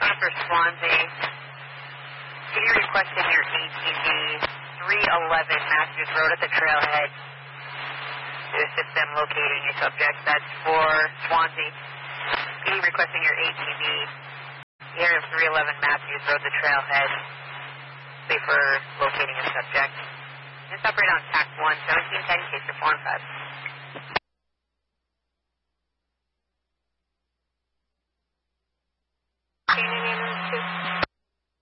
for Swansea. City requesting your ATV 311 Matthews Road at the trailhead to assist them locating your subject. That's for Swansea. City requesting your ATV area of 311 Matthews Road, the trailhead, for locating a subject. Just operate on TAC 1, 1710, case for 4 and 5.